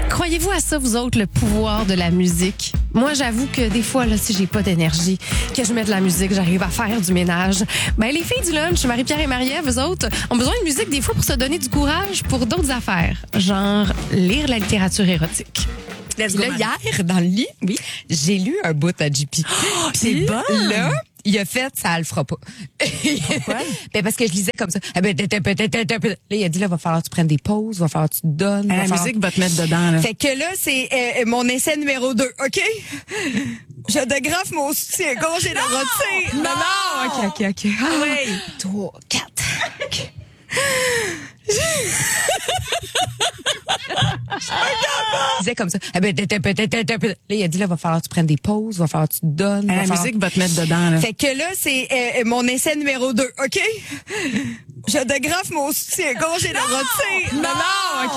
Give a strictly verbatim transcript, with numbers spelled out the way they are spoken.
Croyez-vous à ça, vous autres, le pouvoir de la musique? Moi, j'avoue que des fois, là, si j'ai pas d'énergie, que je mets de la musique, j'arrive à faire du ménage. Ben, les filles du lunch, Marie-Pierre et Marie-Ève, eux autres, ont besoin de musique des fois pour se donner du courage pour d'autres affaires. Genre, lire la littérature érotique. Puis là, hier, dans le lit, oui, j'ai lu un bout à J P. Oh, c'est bon! Là, il a fait, ça le fera pas. Pourquoi? Ben parce que je lisais comme ça. Là, il a dit, là, va falloir que tu prennes des pauses, va falloir que tu te donnes. La falloir... musique va te mettre dedans, là. Fait que là, c'est euh, mon essai numéro deux, OK? Je dégrafe mon soutien-gorge et le retire. Non, non! OK, OK, OK. Ah oui. Trois, quatre. Okay. Je disais comme ça. Là, il a dit, là, va falloir que tu prennes des pauses, va falloir que tu te donnes. La falloir... musique va te mettre dedans, là. Fait que là, c'est euh, mon essai numéro deux, OK? Je dégrafe mon soutien-gorge et le retire. Non, non! OK.